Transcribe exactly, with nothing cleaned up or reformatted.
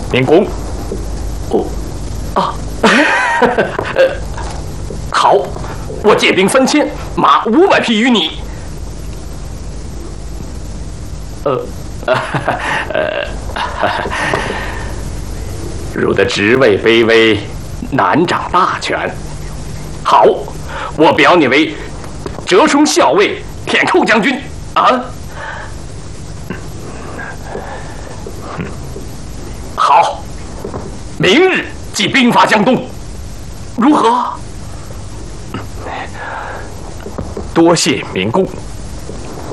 明公。哦，啊，好，我借兵三千，马五百匹与你。呃，呃，汝的职位卑微，难掌大权。好，我表你为折冲校尉、舔寇将军啊！好，明日即兵发江东，如何？多谢明公。